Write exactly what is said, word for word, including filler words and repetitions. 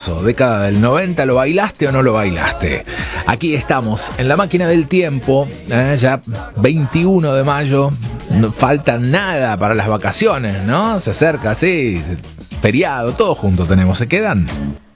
Década del noventa, ¿lo bailaste o no lo bailaste? Aquí estamos, en la máquina del tiempo, ¿eh? Ya veintiuno de mayo, no falta nada para las vacaciones, ¿no? Se acerca, sí, feriado, todo junto tenemos, ¿se quedan?